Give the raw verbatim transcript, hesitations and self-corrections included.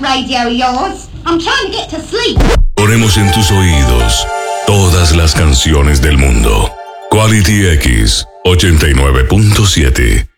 radio of yours. I'm trying to get to sleep. Ponemos en tus oídos todas las canciones del mundo. Quality X ochenta y nueve punto siete.